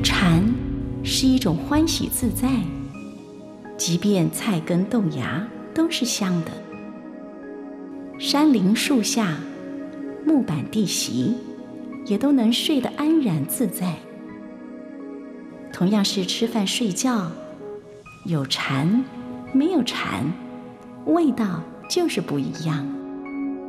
禅是一种欢喜自在，即便菜根豆芽都是香的。山林树下，木板地席，也都能睡得安然自在。同样是吃饭睡觉，有禅没有禅，味道就是不一样。